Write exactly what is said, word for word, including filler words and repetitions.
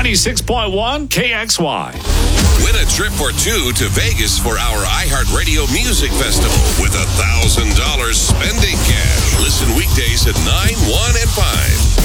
ninety-six point one K X Y. Win a trip or two to Vegas for our iHeartRadio Music Festival with a one thousand dollars spending cash. Listen weekdays at nine, one, and five